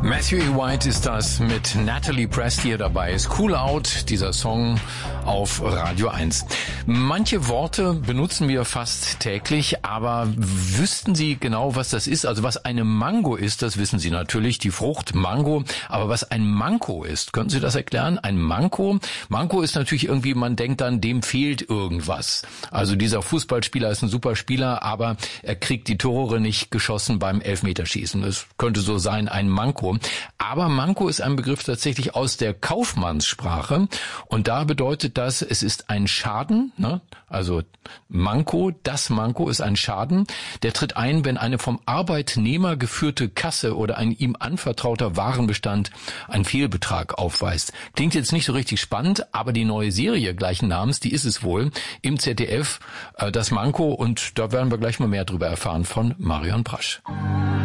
Matthew E. White ist das mit Natalie Press, die hier dabei ist. Cool Out, dieser Song auf Radio 1. Manche Worte benutzen wir fast täglich, aber wüssten Sie genau, was das ist? Also was eine Mango ist, das wissen Sie natürlich, die Frucht Mango. Aber was ein Manko ist, können Sie das erklären? Ein Manko? Manko ist natürlich irgendwie, man denkt dann, dem fehlt irgendwas. Also dieser Fußballspieler ist ein super Spieler, aber er kriegt die Tore nicht geschossen beim Elfmeterschießen. Es könnte so sein, ein Manko. Aber Manko ist ein Begriff tatsächlich aus der Kaufmannssprache und da bedeutet das, es ist ein Schaden, ne? Also Manko, das Manko ist ein Schaden, der tritt ein, wenn eine vom Arbeitnehmer geführte Kasse oder ein ihm anvertrauter Warenbestand einen Fehlbetrag aufweist. Klingt jetzt nicht so richtig spannend, aber die neue Serie gleichen Namens, die ist es wohl, im ZDF, das Manko, und da werden wir gleich mal mehr drüber erfahren von Marion Prasch.